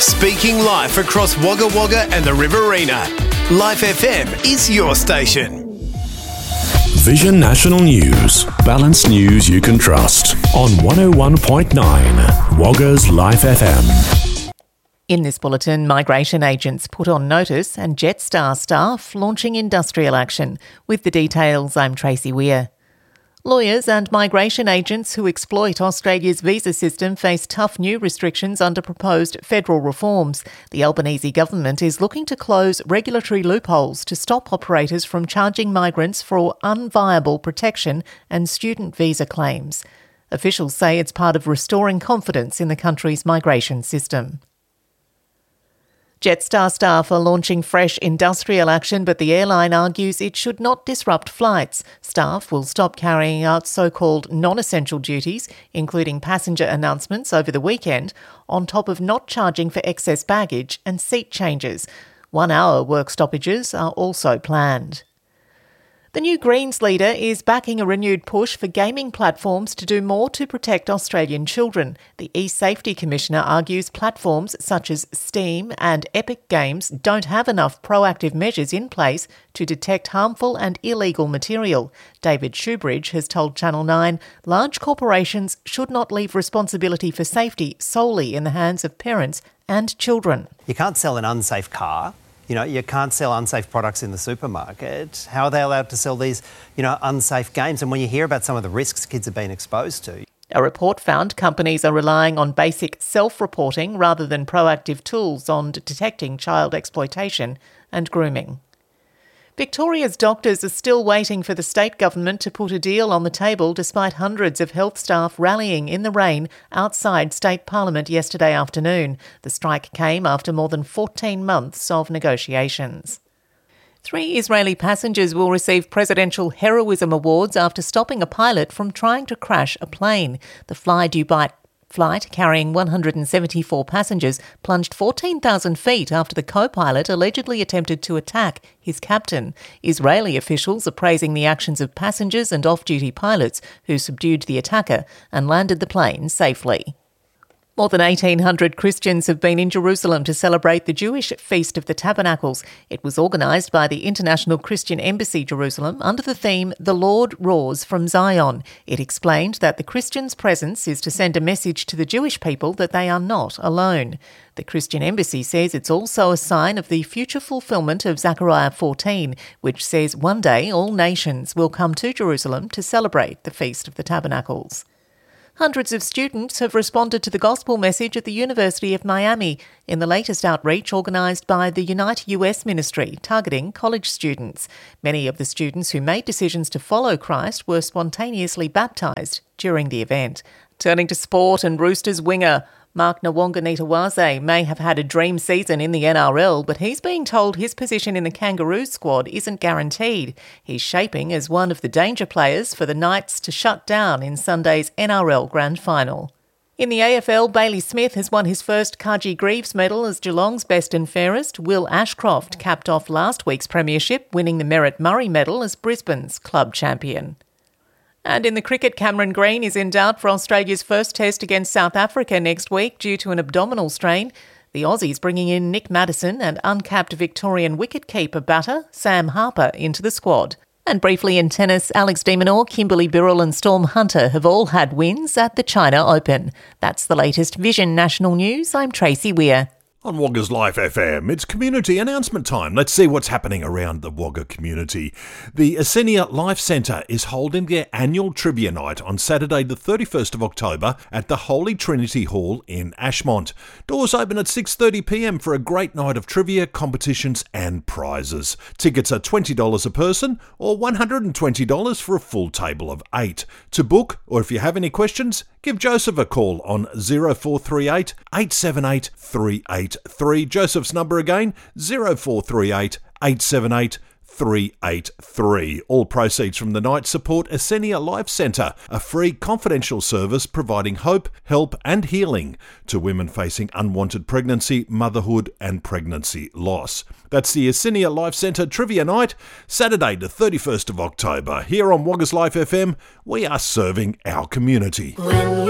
Speaking live across Wagga Wagga and the Riverina. Life FM is your station. Vision National News. Balanced news you can trust. On 101.9 Wagga's Life FM. In this bulletin, migration agents put on notice and Jetstar staff launching industrial action. With the details, I'm Tracy Weir. Lawyers and migration agents who exploit Australia's visa system face tough new restrictions under proposed federal reforms. The Albanese government is looking to close regulatory loopholes to stop operators from charging migrants for unviable protection and student visa claims. Officials say it's part of restoring confidence in the country's migration system. Jetstar staff are launching fresh industrial action, but the airline argues it should not disrupt flights. Staff will stop carrying out so-called non-essential duties, including passenger announcements over the weekend, on top of not charging for excess baggage and seat changes. 1-hour work stoppages are also planned. The new Greens leader is backing a renewed push for gaming platforms to do more to protect Australian children. The eSafety Commissioner argues platforms such as Steam and Epic Games don't have enough proactive measures in place to detect harmful and illegal material. David Shoebridge has told Channel 9 large corporations should not leave responsibility for safety solely in the hands of parents and children. You can't sell an unsafe car. You can't sell unsafe products in the supermarket. How are they allowed to sell these, unsafe games? And when you hear about some of the risks kids have been exposed to. A report found companies are relying on basic self-reporting rather than proactive tools on detecting child exploitation and grooming. Victoria's doctors are still waiting for the state government to put a deal on the table despite hundreds of health staff rallying in the rain outside State Parliament yesterday afternoon. The strike came after more than 14 months of negotiations. 3 Israeli passengers will receive presidential heroism awards after stopping a pilot from trying to crash a plane. The Fly Dubai flight carrying 174 passengers plunged 14,000 feet after the co-pilot allegedly attempted to attack his captain. Israeli officials are praising the actions of passengers and off-duty pilots who subdued the attacker and landed the plane safely. More than 1,800 Christians have been in Jerusalem to celebrate the Jewish Feast of the Tabernacles. It was organised by the International Christian Embassy Jerusalem under the theme The Lord Roars from Zion. It explained that the Christians' presence is to send a message to the Jewish people that they are not alone. The Christian Embassy says it's also a sign of the future fulfilment of Zechariah 14, which says one day all nations will come to Jerusalem to celebrate the Feast of the Tabernacles. Hundreds of students have responded to the gospel message at the University of Miami in the latest outreach organised by the Unite US Ministry, targeting college students. Many of the students who made decisions to follow Christ were spontaneously baptised during the event. Turning to sport, and Roosters winger Mark Nawaqanitawase may have had a dream season in the NRL, but he's being told his position in the Kangaroos squad isn't guaranteed. He's shaping as one of the danger players for the Knights to shut down in Sunday's NRL Grand Final. In the AFL, Bailey Smith has won his first Kaji Greaves medal as Geelong's best and fairest. Will Ashcroft capped off last week's premiership, winning the Merritt Murray medal as Brisbane's club champion. And in the cricket, Cameron Green is in doubt for Australia's first test against South Africa next week due to an abdominal strain. The Aussies bringing in Nick Maddison and uncapped Victorian wicketkeeper batter Sam Harper into the squad. And briefly in tennis, Alex de Minaur, Kimberly Birrell and Storm Hunter have all had wins at the China Open. That's the latest Vision National News. I'm Tracy Weir. On Wagga's Life FM, it's community announcement time. Let's see what's happening around the Wagga community. The Asenia Life Centre is holding their annual trivia night on Saturday the 31st of October at the Holy Trinity Hall in Ashmont. Doors open at 6:30pm for a great night of trivia, competitions and prizes. Tickets are $20 a person or $120 for a full table of 8. To book, or if you have any questions, give Joseph a call on 0438 878 383. Joseph's number again, 0438 878 383. All proceeds from the night support Asenia Life Centre, a free confidential service providing hope, help and healing to women facing unwanted pregnancy, motherhood and pregnancy loss. That's the Asenia Life Centre Trivia Night, Saturday the 31st of October. Here on Wagga's Life FM, we are serving our community.